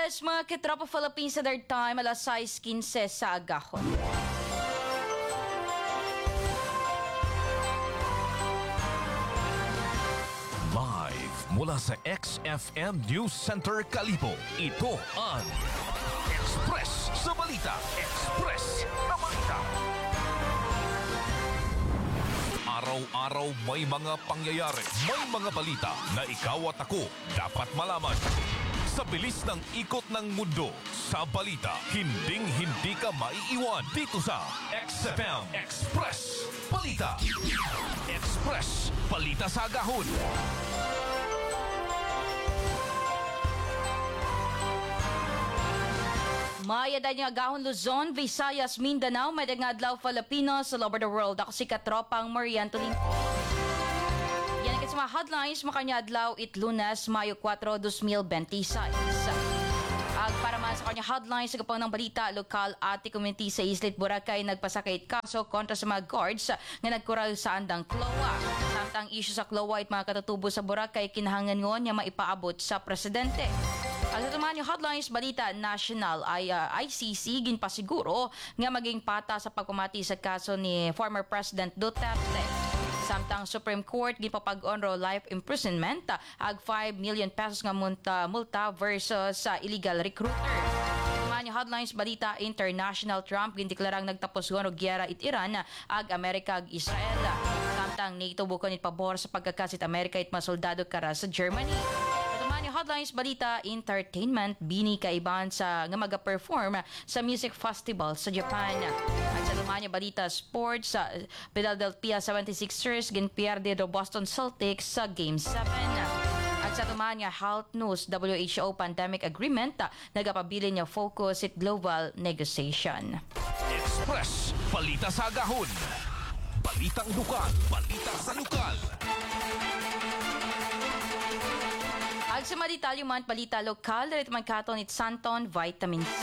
Lunes, mga katropa Philippines sa third time, alas 6:15 sa agahon. Live mula sa XFM News Center Kalibo, ito ang Express sa Balita. Express sa Balita. Araw-araw may mga pangyayari, may mga balita na ikaw at ako dapat malaman. Sa bilis ng ikot ng mundo, sa balita, hinding-hindi ka maiiwan dito sa XFM Express Balita. Express Balita sa Agahon. Mayada niya agahon Luzon, Visayas, Mindanao, Madangadlaw, Filipinos, all over the world. Ako si Katropang Marian Tolentino. Yan ang mga headlines, makanya adlaw it Lunes, Mayo 4, 2026. Para man sa kanya headlines sa kapang ng balita, lokal at community sa Islit, Boracay nagpasakit kaso kontra sa mga guards nga nagkural sa andang Kloa. Samtang issue sa Kloa at mga katutubo sa Boracay kinahangan ngon niya maipaabot sa presidente. Ang tutuman yung headlines, balita national ay ICC ginpasiguro nga maging pata sa pagpamati sa kaso ni former President Duterte. Samtang Supreme Court gipapag-onro life imprisonment ag 5 million pesos nga multa versus illegal recruiter. Tutuman yung headlines, balita international, Trump gindeklarang nagtapos og giyera it Iran ag Amerika ag Israel. Samtang NATO bukon it pabor sa pagkakasit Amerika it masoldado kara sa Germany. Headlines, balita, entertainment, bini kaibahan sa nga maga-perform sa music festival sa Japan. At sa lumanya balita, sports, Philadelphia 76ers ginpierde do Boston Celtics sa Game 7. At sa lumanya health news, WHO pandemic agreement, nagapabili niya focus at global negotiation. Express Balita sa Agahon. Balitang lokal, balita sa lokal. Ag sa maditalyo man balita lokal, dito man katon it Santon Vitamin C.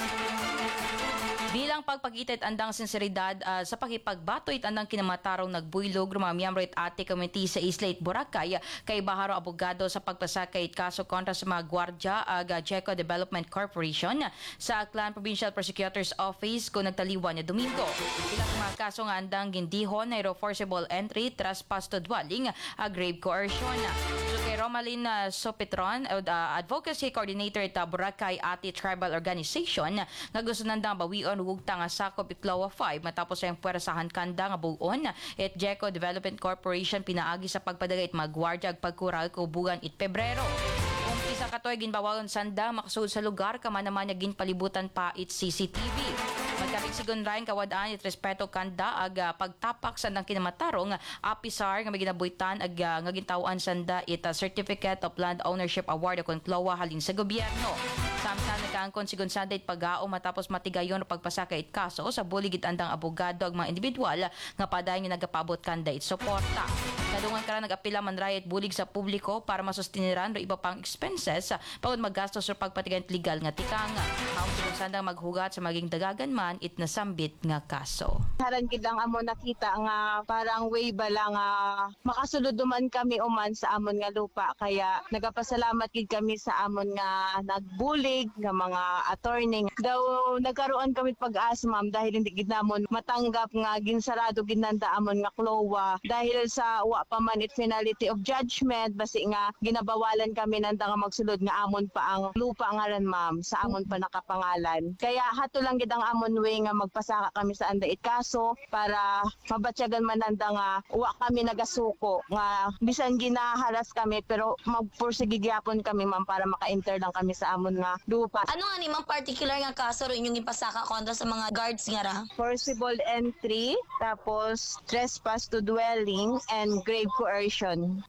Bilang pagpagitid andang sinseridad sa pakipagbatoy andang kinamatarong nagbuylog rumamiyamro it ate committee sa Islit, Boracay kay Baharo abogado sa pagpasakay kaso kontra sa mga gwardya ag Jeco Development Corporation sa Aklan Provincial Prosecutor's Office kung nagtaliwan niya Domingo. Ilang mga kaso nga andang gindihon na forcible entry, trespass to dwelling, grave coercion. So kay Romalyn Sopetron, Advocacy Coordinator at Boracay Ati Tribal Organization, nga gusto nandang bawion hugta nga sakop Iklowa 5 matapos ang puwersahan kanda nga buon at Jeco Development Corporation pinaagi sa pagpadagay mga gwardya ag pagkural kubugan it Pebrero. Kung isa katoy ginbawalon sanda makasud sa lugar kaman naman niya ginpalibutan pa it CCTV. Magkapigsigon rin kawadaan it respeto kanda ag pagtapak sa nang kinamatarong apisar nga maginabuitan ag nga gintawan sanda it Certificate of Land Ownership Award akong Klowa halin sa gobyerno. Samtang nagkaangkon si Gonzalo pag-ao matapos matigayon o pagpasaka it kaso sa buligid andang abogado ag mga individual nga padayon nga nagapabot kanda it suporta. Kadungan kara nag-apila man rayat bulig sa publiko para masustiniran o iba pang expenses pagod maggastos o pagpatigan legal nga tikang. Ang si Gonzalo maghugat sa maging dagagan man it nasambit nga kaso. Haran gid lang amo nakita nga parang way ba lang makasulod duman kami uman sa amon nga lupa kaya nagapasalamat gid kami sa amon nga nagbulig nga mga attorney. Daw nagkaroon kami pag-asa ma'am dahil hindi gid namon matanggap nga ginsarado gid nanda amon nga Klowa dahil sa wa pa man it finality of judgment basi nga ginabawalan kami nanda nga magsulod nga amon pa ang lupa ngaran ma'am sa amon pa nakapangalan. Kaya hato lang gid ang amon way nga magpasaka kami sa anda it kaso para mabatyagan man nanda nga wa kami nagasuko nga bisan ginaharas kami pero magpursige gyapon kami ma'am para maka-enter lang kami sa amon nga lupa. Ano nga ni mga particular nga kaso rin yung ipasaka kontra sa mga guards nga ra? Forcible entry, tapos trespass to dwelling, and grave coercion.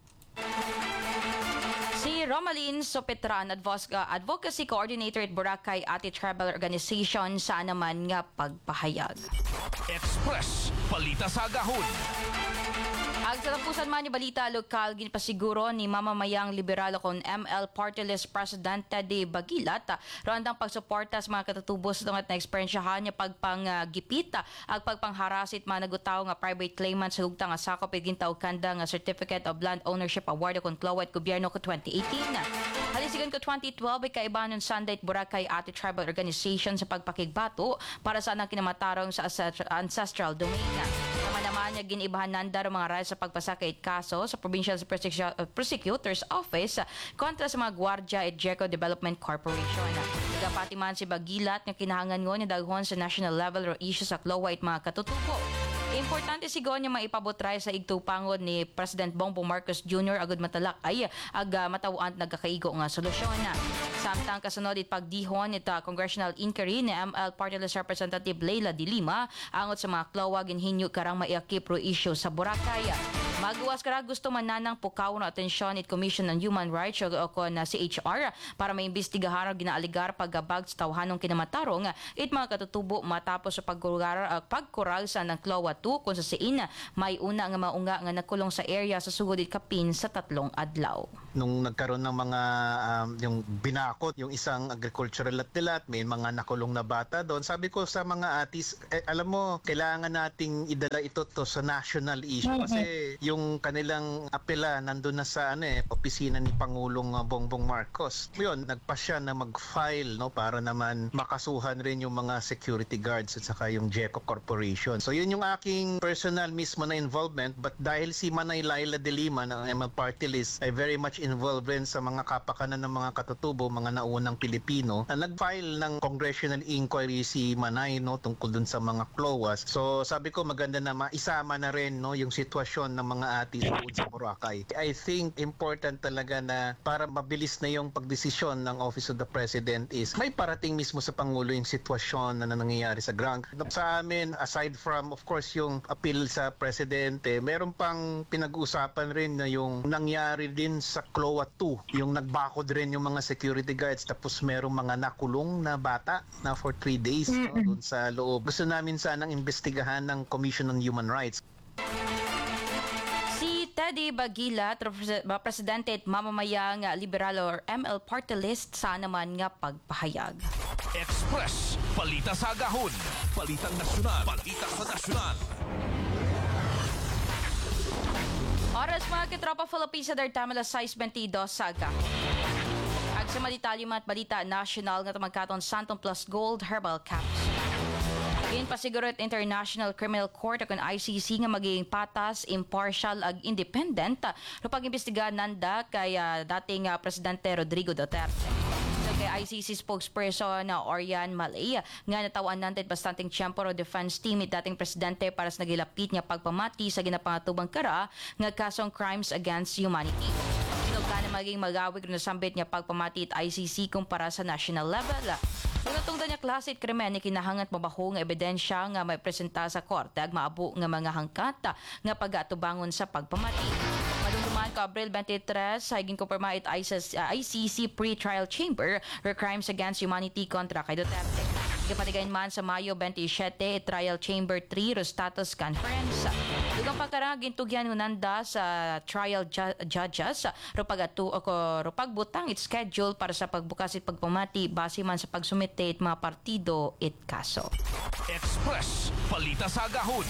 Si Romalyn Sopetran, Advocacy Coordinator at Boracay Ati Tribal Organization sa naman nga pagpahayag. Express Balita sa Agahon. Ang tatapusan man ni balita lokal ginpasiguro ni mamamayang liberal kon ML Party List President Teddy Bagilat rondang pagsuporta sa mga katutubos ng na eksperyensyahan niya pagpanggipit ag pagpangharasit managutaw nga private claimant sa hugtang nga sakop gintaw kanda nga Certificate of Land Ownership Award kon Klowa at gobyerno ko 2018. Palisigan ko 2012 ay kaibahan ng Sunday at Boracay Ati Tribal Organization sa pagpakigbato para sa anang kinamatarong sa ancestral domain. Naman niya ginibahan nanda mga rais sa pagpasakit kaso sa Provincial Prosecutor's Office kontra sa mga Guardia at Jeco Development Corporation. Nagapati man si Bagilat nga kinahangan ngo ni daghon sa national level ro issue sa klowa at mga katutubo. Importante sigon niya maipabutray sa igtupangod ni President Bongbong Marcos Jr. agud matalak ay matawaan nagkakaigo nga solusyon na. Samtang kasunod it pagdihon ita congressional inquiry ni ML Party List Representative Leila de Lima angot sa mga klowa ginhinyo karang maiakip ro issue sa Boracay. Magawas kara gusto man nanang pukaw na atensyon it Commission on Human Rights o na CHR para maimbestigahan ang ginaaligar paggabag sa tawhanong kinamatarong it mga katutubo matapos sa pagkural sa ng klowa 2 kung sa siin may una nga maunga nga nakulong sa area sa sugod it kapin sa 3 adlaw. Nung nagkaroon ng mga yung binakot yung isang agricultural lot, may mga nakulong na bata doon. Sabi ko sa mga atis, alam mo, kailangan nating idala ito to sa national issue kasi yung kanilang apela nandun na sa opisina ni Pangulong Bongbong Marcos. Yun, nagpasya na mag-file para naman makasuhan rin yung mga security guards at saka yung Jeco Corporation. So yun yung aking personal mismo na involvement, but dahil si Manay Laila de Lima ng ML Party List ay very much involved rin sa mga kapakanan ng mga katutubo, mga naunang Pilipino, na nag-file ng congressional inquiry si Manay tungkol dun sa mga CLOAS. So sabi ko maganda na maisama na rin yung sitwasyon ng mga atis doon sa Boracay. I think important talaga na para mabilis na yung pagdesisyon ng Office of the President is may parating mismo sa Pangulo yung sitwasyon na nangyayari sa ground. Sa amin, aside from of course yung appeal sa Presidente, meron pang pinag-uusapan rin na yung nangyari din sa CLOA 2, yung nagbakod rin yung mga security guards tapos merong mga nakulong na bata na for 3 days doon sa loob. Gusto namin sanang imbestigahan ng Commission on Human Rights. Si Teddy Bagilat, presidente at mamamayang liberal or ML Party List sa naman nga pagpahayag. Express, balita sa agahon, balitang nasyonal, balita sa nasyonal. Oras mga kitropa Philippines sa Dartamala 6:22 sa agahon. Ag sa maditalyo at balita national nga tamagkaton Santon Plus Gold Herbal Caps. Gin pasiguro at International Criminal Court o ICC nga magiging patas, impartial ag independent no pag-imbestiga nanda kay dating Presidente Rodrigo Duterte. So kay ICC spokesperson na Orian Malay nga natawan nanted bastanting tiyempo ro defense team it dating presidente para sa nagilapit nga pagpamati sa ginapangatubang kara nga kasong crimes against humanity. Ka na maging magawig na sambit niya pagpamati at ICC kumpara sa national level. Ngunatong niya klase at krimen ni kinahangat mabaho nga ebidensya nga may presenta sa korte ag maabo nga mga hangkat nga pag-atubangon sa pagpamati. Maluluman ka Abril 23 higing kumpirma it ICC pre-trial chamber for crimes against humanity kontra kay Duterte. Kapatigayin man sa Mayo 27 trial chamber 3 ro status conference. Dugang pagkarang gintugyan nanda sa trial judges ro pagbutang it schedule para sa pagbukas it pagpamati base man sa pagsumite it mga partido it kaso. Express, balita sa agahon.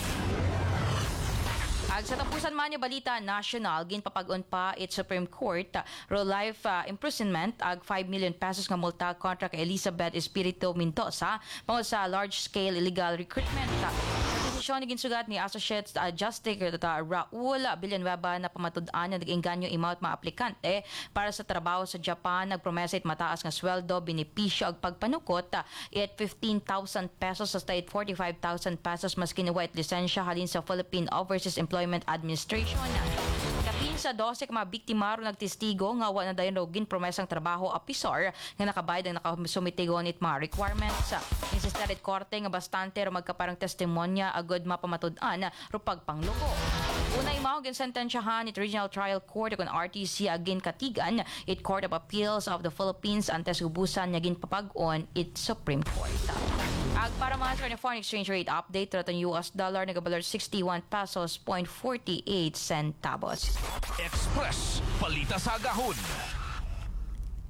Ag sa tapusan man yung balita national, ginpapagon pa it Supreme Court, ro life imprisonment, ag 5 million pesos nga multa kontra kay Elizabeth Espiritu Mendoza, pangod sa large-scale illegal recruitment. Desisyon ni ginsugat ni Associate Justice Raul Villanueva na pamatud-an na nag-engganyo imawat mga aplikante para sa trabaho sa Japan, nagpromesa it mataas nga sweldo, benepisyo ag pagpanukot, it 15,000 pesos sa state 45,000 pesos mas kinuha it lisensya halin sa Philippine Overseas Employment Administration. Kapin sa 12 mga biktima ro nagtestigo nga wa na dayon rogin promesang trabaho apisar nga nakabayad ang nakasumitigon it mga requirements. Insisted it korte nga bastante ro magkaparang testimonya agud mapamatud-an ro pagpangluko. Unay mao gin sentensyahan it Regional Trial Court kon RTC agin Katigan it Court of Appeals of the Philippines antes ubusan nya gin papag-on it Supreme Court. Ag para mga sa foreign exchange rate update ratong US dollar nagabalar 61 pesos 0.48 centavos. Express, balita sa agahon.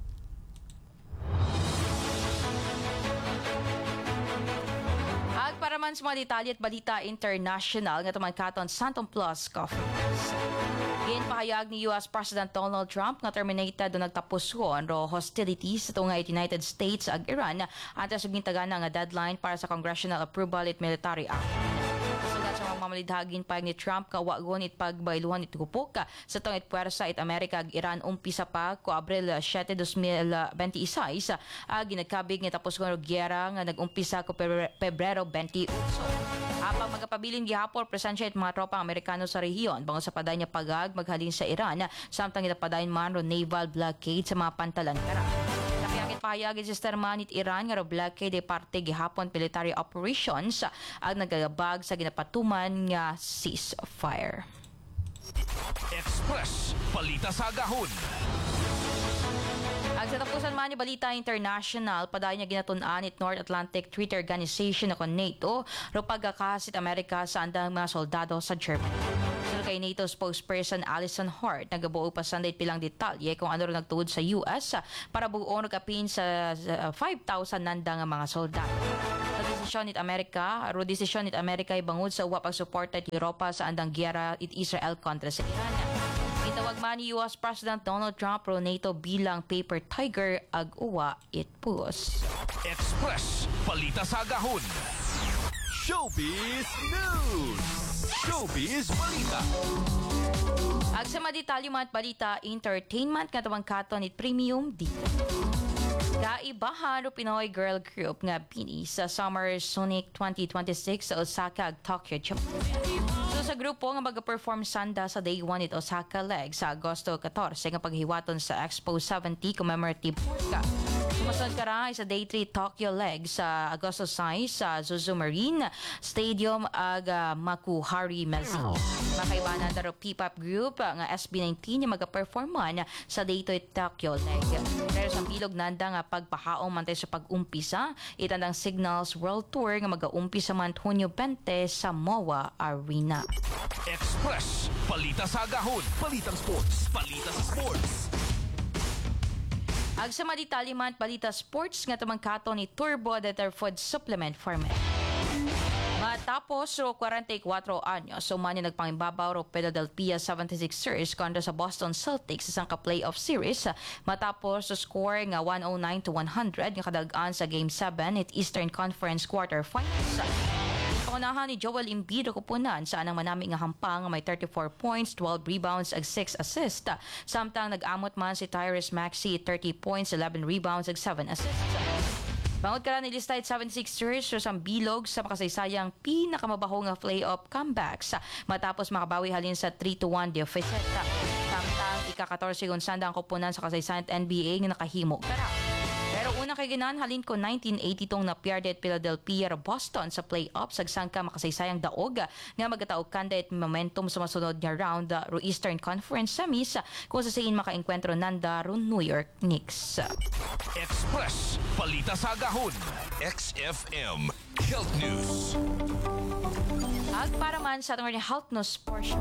Ag para Para man sa mga detalye at balita international nga tumangkaton Santon Plus Conference. Ginpahayag ni US President Donald Trump nga terminated do nagtapuson ro hostilities sa nga United States ag Iran antes sa gintagana nga deadline para sa congressional approval at military act. Sugat sa mga mamalidhagin payag ni Trump nga wagon it pagbailuhan it kupok sa tong itpuwersa it Amerika ag Iran umpisa pa ko Abril 7, 2026 ginagkabig nga tapos ko gyera nga nagumpisa ko Pebrero 28. Apang magapabilin gihapon presensya it mga tropang Amerikano sa rehiyon bango sa paday niya pagag maghalin sa Iran samtang itapadayon man ro naval blockade sa mga pantalan kara. Napiyakit pahayagin si Stermanit Iran nga ro blockade ay parte gihapon military operations ang nagagabag sa ginapatuman nga ceasefire. Express Balita sa Agahon. Ang sa tapusan man ni Balita International, padayon niya ginatun-an it North Atlantic Treaty Organization o NATO ro pagkakasit Amerika sa andang mga soldado sa Germany. Sul kay NATO spokesperson Alison Hart, nagabuo pa Sunday pilang detalye kung ano ro nagtuod sa US para buo ro kapin sa 5,000 nanda nga mga soldado. Desisyon ni Amerika ay bangod sa uwa pagsuporta at Europa sa andang gyera it Israel kontra sa Iran. Itawag man ni US President Donald Trump ro NATO bilang paper tiger ag uwa it pus. Express Balita sa Agahon. Showbiz News. Showbiz Balita. Ag sa maditalyo man at balita entertainment nga tumangkaton it Premium D. Kaibahan ro Pinoy girl group nga BINI sa Summer Sonic 2026 sa Osaka ag Tokyo, Japan. So sa grupo nga mag-perform sanda sa Day 1 it Osaka leg sa Agosto 14 nga paghiwaton sa Expo 70 commemorative ka. Sumasunod ka ra sa Day 3 Tokyo leg sa Agosto 6 sa Zuzu Marine Stadium ag Makuhari Mezi. Makaibanan daro P-pop group nga SB19 nga mag-perform man sa Day 2 Tokyo leg. Pero sa bilog nanda nga pagpahaong man sa pag-umpisa itandang Signals World Tour nga mag-aumpisa man Hunyo 20 sa MOA Arena. Express Balita sa Agahon. Balitang sports. Balita sa sports. Ag sa maditalye man balita sports nga tumangkaton ni Turbo Deter Food Supplement for Men. Matapos ro 44 anyos, so man nagpangimbabaw ro Philadelphia 76ers kontra sa Boston Celtics sa ka playoff series matapos sa score nga 109-100 nga kadagaan sa Game 7 at Eastern Conference quarterfinals. Paunahan ni Joel Embiid kupunan sa anang manami nga hampang may 34 points, 12 rebounds ag 6 assists. Samtang nag-amot man si Tyrese Maxey 30 points, 11 rebounds ag 7 assists. Bangod ka ni lista 76ers sa bilog sa makasaysayang pinakamabaho nga playoff comebacks matapos makabawi halin sa 3-1 deficit. Samtang ika-14 sanda ang kupunan sa kasaysayan NBA nga nakahimo kara. Pero una kay ginan halin ko 1980 tong napiardet Philadelphia Boston sa playoffs agsangka makasaysayang daog nga magataog kandidat momentum sa masunod nga round ro Eastern Conference semis kung sa siin makaengkwentro nanda ro New York Knicks. Express Balita sa Agahon. XFM Health News. Ag para man sa atong health news portion.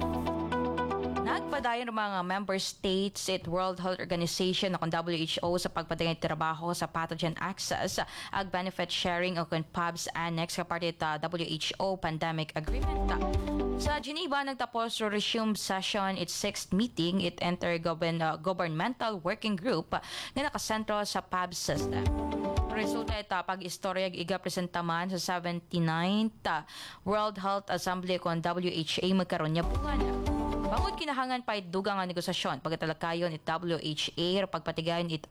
Nagpadayon ng mga member states at World Health Organization o WHO sa pagpadayon trabaho sa pathogen access ag benefit sharing o PABS Annex kaparte ta WHO Pandemic Agreement. Sa Geneva, nagtapos resume session its 6th meeting it Intergovernmental Working Group na nakasentro sa PABS system. Resulta ito pag-istorya iga presentaman sa 79th World Health Assembly kon WHA magkaroon niya buwan. Bangod kinahangan pa dugang nga negosasyon pagkatalakayon it WHA pagpatigayon it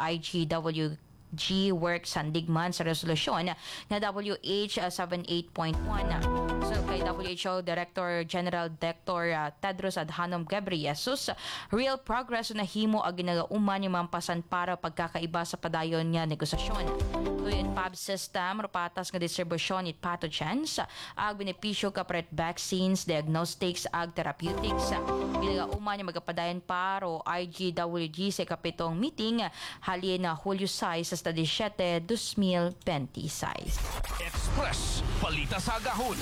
IGWG work sandigman sa resolusyon nga WH 78.1. So kay WHO Director General Dr. Tedros Adhanom Ghebreyesus, real progress na himo ag ginagauman ni mampasan para pagkakaiba sa padayon nga negosasyon. Tuyon PAB system rupatas nga distribusyon it pathogens ag benepisyo kapret vaccines, diagnostics ag therapeutics. Ginagauman ni magapadayon para IGWG sa kapitong meeting halin na Hulyo 6 sa 17, 2026. Express Balita sa Agahon.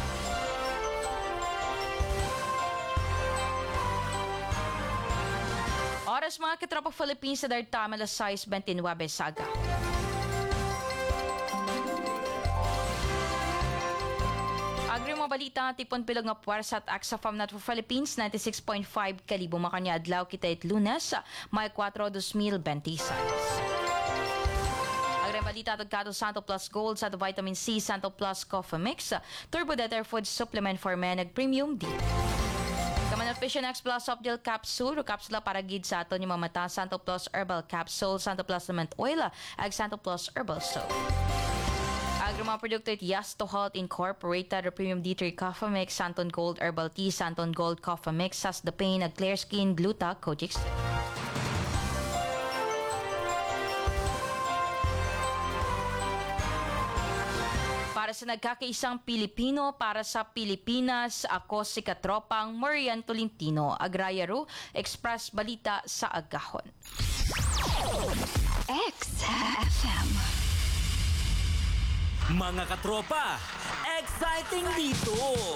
Oras mga katropa Philippines sa dartama alas 6:29 sa Agahon. balita, tipon pilog nga puwersa at Axafam Net for Philippines, 96.5 kalibo makanya adlaw kita it Lunes, May 4, 2026. Balita at Gato Santo Plus Gold sa Vitamin C, Santo Plus Coffee Mix, Turbo Deter Food Supplement for Men, ag Premium D. Kamanot Vision X Plus Soft Gel Capsule, kapsula para gid sa aton yung mamata, Santo Plus Herbal Capsule, Santo Plus Lemon Oil, ag Santo Plus Herbal Soap. Agro mga produkto it Yasto Health Incorporated, Premium D3 Coffee Mix, Santon Gold Herbal Tea, Santon Gold Coffee Mix, Sas the Pain, ag Clear Skin, Gluta, Kojic. Para sa nagkakaisang Pilipino, para sa Pilipinas, ako si Katropang Marian Tolentino, Agrayaro, Express Balita sa Agahon. XFM. Mga katropa, exciting dito!